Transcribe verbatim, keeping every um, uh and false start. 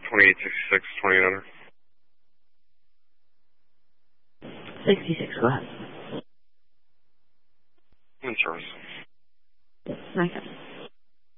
twenty-eight sixty-six, twenty-eight hundred. sixty-six, go ahead. In service. Okay.